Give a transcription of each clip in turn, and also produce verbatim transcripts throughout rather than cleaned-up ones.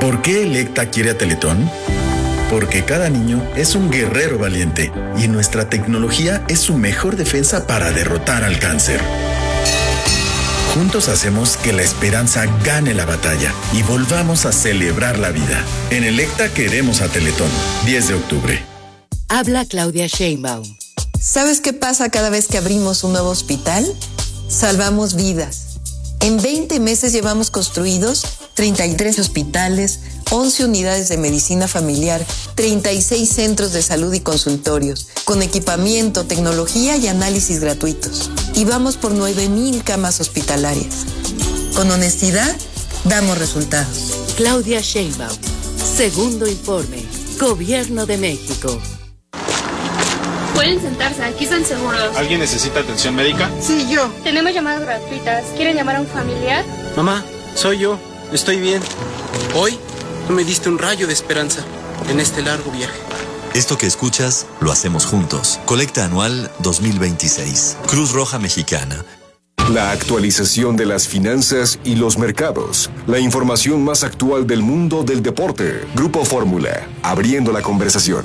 ¿Por qué Electa quiere a Teletón? Porque cada niño es un guerrero valiente y nuestra tecnología es su mejor defensa para derrotar al cáncer. Juntos hacemos que la esperanza gane la batalla y volvamos a celebrar la vida. En Electa queremos a Teletón. diez de octubre. Habla Claudia Sheinbaum. ¿Sabes qué pasa cada vez que abrimos un nuevo hospital? Salvamos vidas. En veinte meses llevamos construidos treinta y tres hospitales, once unidades de medicina familiar, treinta y seis centros de salud y consultorios, con equipamiento, tecnología y análisis gratuitos. Y vamos por nueve mil camas hospitalarias. Con honestidad, damos resultados. Claudia Sheinbaum. Segundo informe. Gobierno de México. Pueden sentarse, aquí están seguros. ¿Alguien necesita atención médica? Sí, yo. Tenemos llamadas gratuitas. ¿Quieren llamar a un familiar? Mamá, soy yo. Estoy bien. Hoy tú me diste un rayo de esperanza en este largo viaje. Esto que escuchas, lo hacemos juntos. Colecta anual dos mil veintiséis. Cruz Roja Mexicana. La actualización de las finanzas y los mercados. La información más actual del mundo del deporte. Grupo Fórmula. Abriendo la conversación.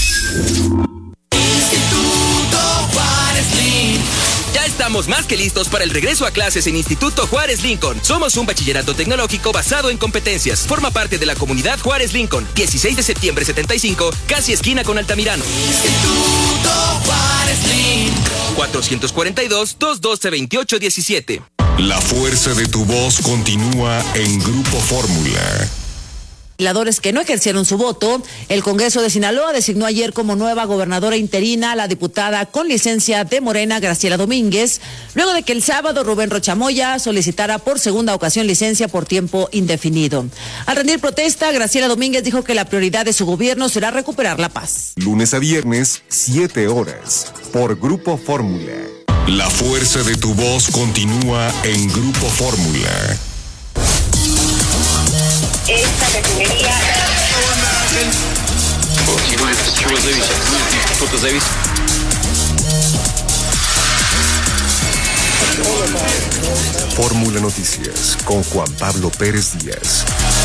Ya estamos más que listos para el regreso a clases en Instituto Juárez Lincoln. Somos un bachillerato tecnológico basado en competencias. Forma parte de la comunidad Juárez Lincoln. dieciséis de septiembre setenta y cinco, casi esquina con Altamirano. Instituto Juárez Lincoln. cuatrocientos cuarenta y dos, doscientos doce, veintiocho diecisiete. La fuerza de tu voz continúa en Grupo Fórmula. Legisladores que no ejercieron su voto, el Congreso de Sinaloa designó ayer como nueva gobernadora interina a la diputada con licencia de Morena, Graciela Domínguez, luego de que el sábado Rubén Rochamoya solicitara por segunda ocasión licencia por tiempo indefinido. Al rendir protesta, Graciela Domínguez dijo que la prioridad de su gobierno será recuperar la paz. Lunes a viernes, siete horas, por Grupo Fórmula. La fuerza de tu voz continúa en Grupo Fórmula. Esta refinería. Fórmula Noticias con Juan Pablo Pérez Díaz.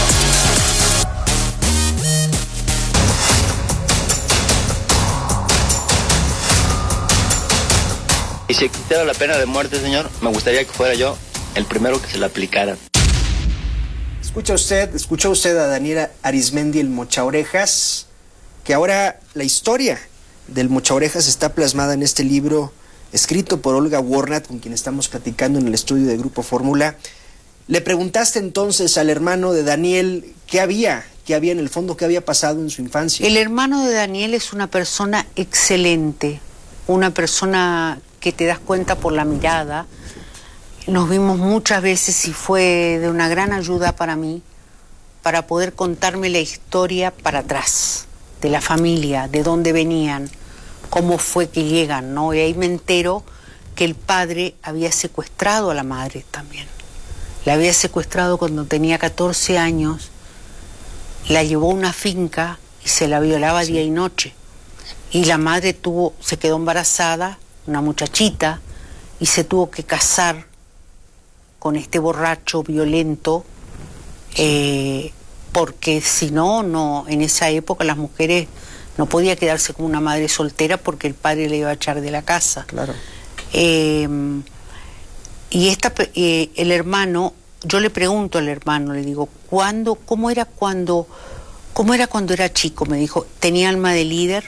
Y si existiera la pena de muerte, señor, me gustaría que fuera yo el primero que se la aplicara. Escucha usted, escucha usted a Daniela Arismendi, el Mochaorejas, que ahora la historia del Mochaorejas está plasmada en este libro escrito por Olga Warnat, con quien estamos platicando en el estudio de Grupo Fórmula. Le preguntaste entonces al hermano de Daniel qué había, qué había en el fondo, qué había pasado en su infancia. El hermano de Daniel es una persona excelente, una persona que te das cuenta por la mirada. Nos vimos muchas veces y fue de una gran ayuda para mí, para poder contarme la historia para atrás, de la familia, de dónde venían, cómo fue que llegan, ¿no? Y ahí me entero que el padre había secuestrado a la madre también. La había secuestrado cuando tenía catorce años, la llevó a una finca y se la violaba día y noche. Y la madre tuvo, se quedó embarazada, una muchachita, y se tuvo que casar con este borracho violento, eh, porque si no, no, en esa época las mujeres no podía quedarse como una madre soltera porque el padre le iba a echar de la casa. Claro. Eh, y esta, eh, el hermano, yo le pregunto al hermano, le digo, ¿cuándo, cómo era cuando, cómo era cuando era chico? Me dijo, tenía alma de líder,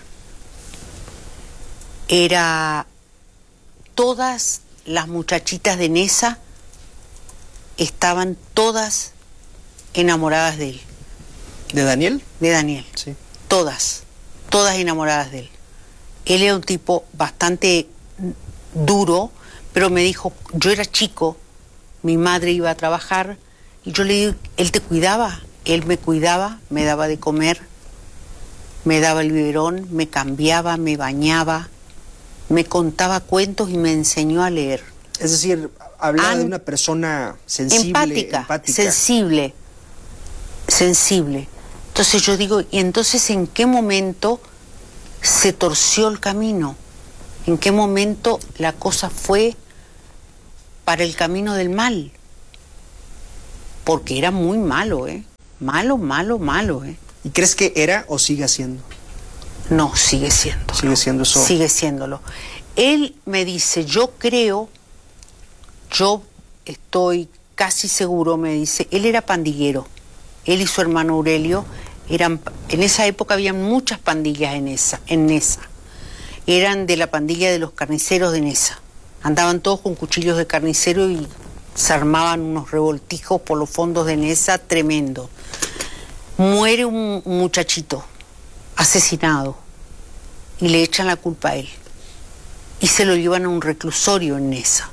era todas las muchachitas de Nesa estaban todas enamoradas de él. ¿De Daniel? De Daniel. Sí. Todas, todas enamoradas de él. Él era un tipo bastante duro, pero me dijo, yo era chico, mi madre iba a trabajar, y yo le digo, él te cuidaba, él me cuidaba, me daba de comer, me daba el biberón, me cambiaba, me bañaba, me contaba cuentos y me enseñó a leer. Es decir, hablaba An de una persona sensible, empática, empática. sensible, sensible. Entonces yo digo, ¿y entonces en qué momento se torció el camino? ¿En qué momento la cosa fue para el camino del mal? Porque era muy malo, ¿eh? malo, malo, malo, ¿eh? ¿Y crees que era o sigue siendo? No, sigue siendo. Sigue siendo eso. Sigue siéndolo. Él me dice, yo creo, yo estoy casi seguro, me dice, él era pandillero. Él y su hermano Aurelio eran, en esa época habían muchas pandillas en esa, en Nesa. Eran de la pandilla de los carniceros de Nesa. Andaban todos con cuchillos de carnicero y se armaban unos revoltijos por los fondos de Nesa tremendo. Muere un muchachito asesinado y le echan la culpa a él. Y se lo llevan a un reclusorio en Nesa,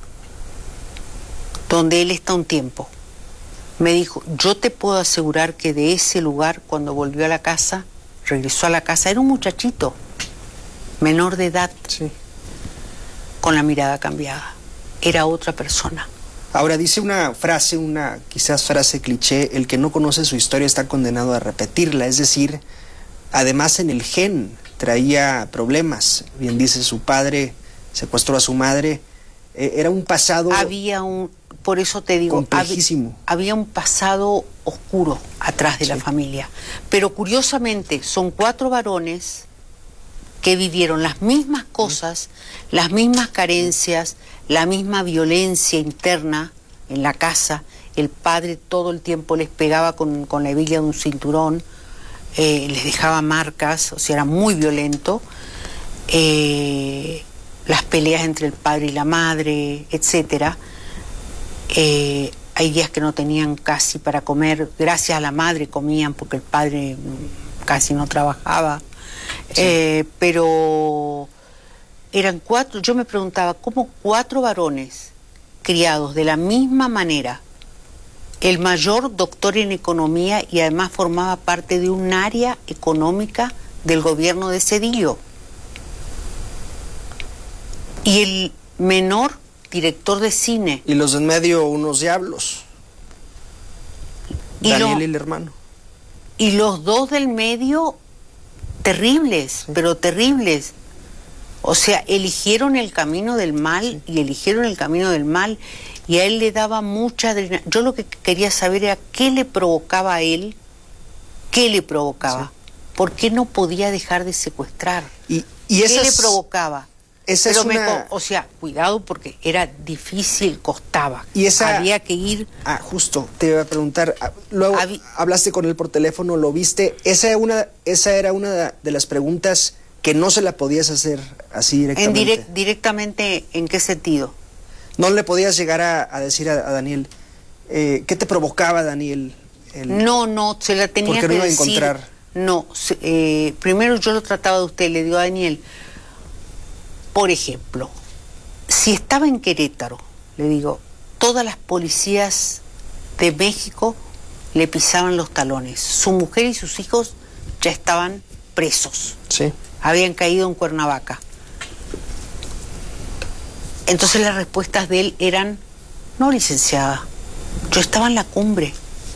donde él está un tiempo. Me dijo, yo te puedo asegurar que de ese lugar, cuando volvió a la casa, regresó a la casa, era un muchachito, menor de edad, sí, con la mirada cambiada. Era otra persona. Ahora dice una frase, una quizás frase cliché, el que no conoce su historia está condenado a repetirla, es decir, además en el gen traía problemas, bien dice su padre, secuestró a su madre, eh, era un pasado... Había un, por eso te digo, complejísimo. Había, había un pasado oscuro atrás de sí. la familia, pero curiosamente son cuatro varones que vivieron las mismas cosas, mm. las mismas carencias, la misma violencia interna en la casa. El padre todo el tiempo les pegaba con, con la hebilla de un cinturón, eh, les dejaba marcas, o sea, era muy violento. Eh, las peleas entre el padre y la madre, etcétera. Eh, hay días que no tenían casi para comer, gracias a la madre comían porque el padre casi no trabajaba. Sí. Eh, pero eran cuatro, yo me preguntaba, ¿cómo cuatro varones criados de la misma manera? El mayor doctor en economía y además formaba parte de un área económica del gobierno de Zedillo. Y el menor, director de cine. Y los en medio, unos diablos. Y Daniel lo, y el hermano. Y los dos del medio, terribles, sí. pero terribles. O sea, eligieron el camino del mal sí. y eligieron el camino del mal y a él le daba mucha adrenalina. Yo lo que quería saber era qué le provocaba a él, qué le provocaba, sí. por qué no podía dejar de secuestrar. Y, y ¿Qué es, le provocaba? Esa Pero es me, una... o sea, cuidado porque era difícil, costaba. Y esa... Había que ir... Ah, justo, te iba a preguntar, luego Hab... hablaste con él por teléfono, lo viste, esa era una, esa era una de las preguntas que no se la podías hacer así directamente. En direct, directamente, ¿en qué sentido? No le podías llegar a, a decir a, a Daniel, eh, ¿qué te provocaba, Daniel? El... No, no, se la tenía porque que no iba a decir. encontrar. No, eh, primero yo lo trataba de usted, le digo a Daniel, por ejemplo, si estaba en Querétaro, le digo, todas las policías de México le pisaban los talones. Su mujer y sus hijos ya estaban presos. Sí. Habían caído en Cuernavaca. Entonces las respuestas de él eran, no, licenciada, yo estaba en la cumbre.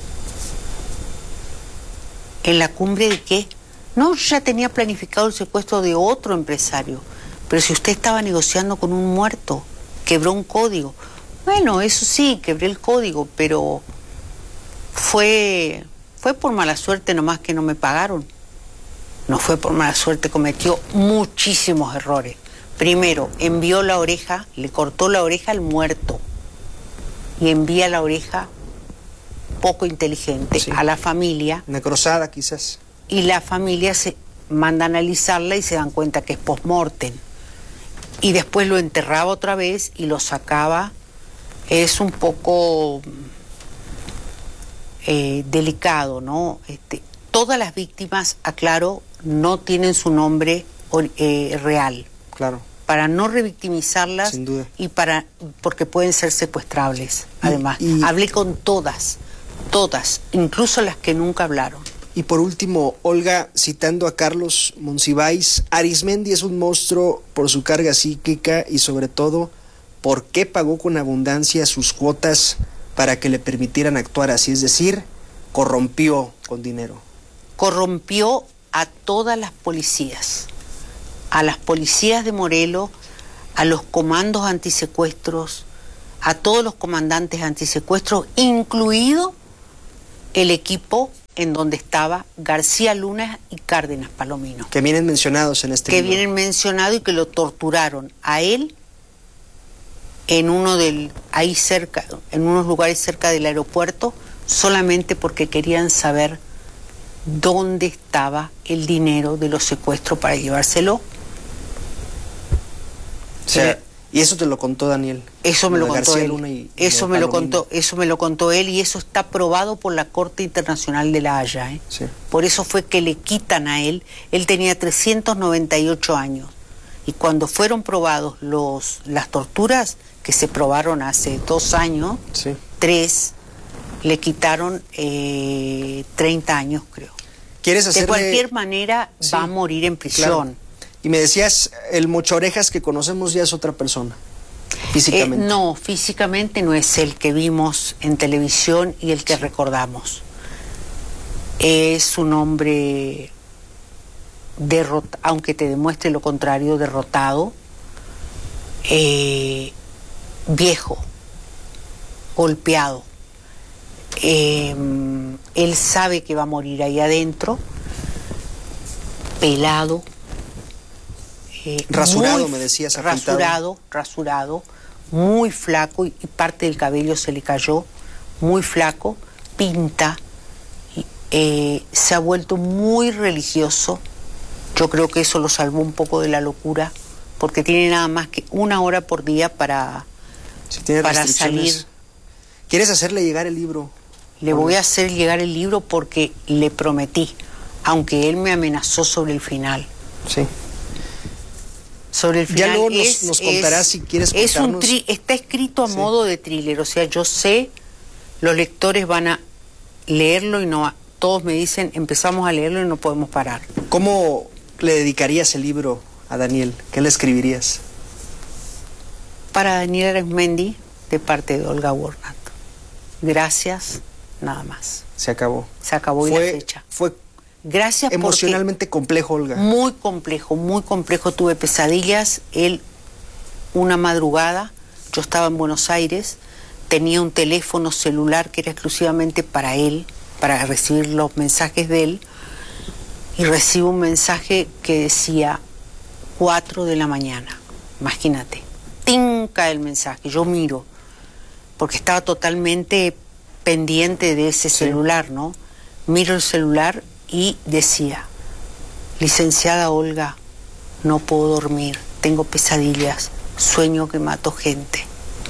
¿En la cumbre de qué? No, yo ya tenía planificado el secuestro de otro empresario. Pero si usted estaba negociando con un muerto, quebró un código. Bueno, eso sí, quebré el código, pero fue, fue por mala suerte nomás que no me pagaron. No fue por mala suerte, cometió muchísimos errores. Primero, envió la oreja, le cortó la oreja al muerto y envía la oreja poco inteligente sí. a la familia. Necrosada quizás. Y la familia se manda a analizarla y se dan cuenta que es post-mortem. Y después lo enterraba otra vez y lo sacaba. Es un poco eh, delicado, ¿no? Este, todas las víctimas, aclaro, no tienen su nombre eh, real. Claro. Para no revictimizarlas. Sin duda. Y para, porque pueden ser secuestrables, además. Y, y... Hablé con todas, todas, incluso las que nunca hablaron. Y por último, Olga, citando a Carlos Monsiváis, Arizmendi es un monstruo por su carga psíquica y sobre todo, ¿por qué pagó con abundancia sus cuotas para que le permitieran actuar así? Es decir, corrompió con dinero. Corrompió a todas las policías, a las policías de Morelos, a los comandos antisecuestros, a todos los comandantes antisecuestros, incluido el equipo en donde estaba García Luna y Cárdenas Palomino. Que vienen mencionados en este que libro. Que vienen mencionados y que lo torturaron a él en uno del, ahí cerca, en unos lugares cerca del aeropuerto, solamente porque querían saber dónde estaba el dinero de los secuestros para llevárselo. O sea, eh, y eso te lo contó Daniel. Eso me lo contó García él. Luna y, eso y me lo contó, eso me lo contó él y eso está probado por la Corte Internacional de La Haya. ¿eh? Sí. Por eso fue que le quitan a él. Él tenía trescientos noventa y ocho años y cuando fueron probados los las torturas que se probaron hace dos años, sí. tres, le quitaron eh, treinta años, creo. ¿Quieres hacerle... De cualquier manera sí, va a morir en prisión. Claro. Y me decías, el Mochaorejas que conocemos ya es otra persona, físicamente. Eh, no, físicamente no es el que vimos en televisión y el que sí. recordamos. Es un hombre, derrot aunque te demuestre lo contrario, derrotado, eh, viejo, golpeado. Eh, él sabe que va a morir ahí adentro, pelado. Eh, rasurado, muy, me decías. Rasurado, rasurado, muy flaco y, y parte del cabello se le cayó, muy flaco, pinta, y, eh, se ha vuelto muy religioso. Yo creo que eso lo salvó un poco de la locura, porque tiene nada más que una hora por día para, si tiene para salir. ¿Quieres hacerle llegar el libro? Le voy a hacer llegar el libro porque le prometí, aunque él me amenazó sobre el final. Sí. Sobre el final. Ya luego nos, es, nos contarás es, si quieres es contarnos. Un tri está escrito a sí. modo de thriller, o sea, yo sé, los lectores van a leerlo y no, todos me dicen, empezamos a leerlo y no podemos parar. ¿Cómo le dedicarías el libro a Daniel? ¿Qué le escribirías? Para Daniel Arismendi, de parte de Olga Warnat. Gracias, nada más. Se acabó. Se acabó y fue, la fecha. Fue Gracias emocionalmente complejo, Olga. Muy complejo, muy complejo. Tuve pesadillas. Él, una madrugada, yo estaba en Buenos Aires, tenía un teléfono celular que era exclusivamente para él, para recibir los mensajes de él, y recibo un mensaje que decía cuatro de la mañana. Imagínate. Tinca el mensaje. Yo miro, porque estaba totalmente pendiente de ese sí. celular, ¿no? Miro el celular y decía, licenciada Olga, no puedo dormir, tengo pesadillas, sueño que mato gente.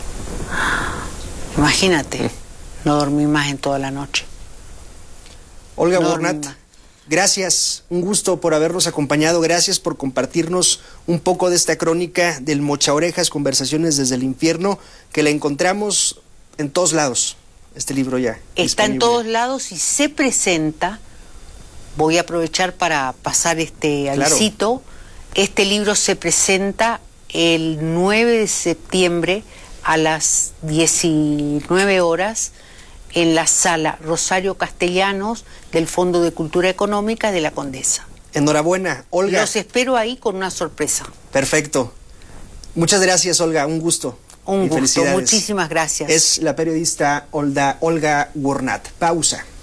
Imagínate, no dormí más en toda la noche. Olga no Warnat, gracias, un gusto por habernos acompañado, gracias por compartirnos un poco de esta crónica del Mochaorejas, Conversaciones desde el Infierno, que la encontramos en todos lados, este libro ya. Está disponible. En todos lados y se presenta. Voy a aprovechar para pasar este avisito. Claro. Este libro se presenta el nueve de septiembre a las diecinueve horas en la sala Rosario Castellanos del Fondo de Cultura Económica de la Condesa. Enhorabuena, Olga. Los espero ahí con una sorpresa. Perfecto. Muchas gracias, Olga. Un gusto. Un gusto. Muchísimas gracias. Es la periodista Olga, Olga Warnat. Pausa.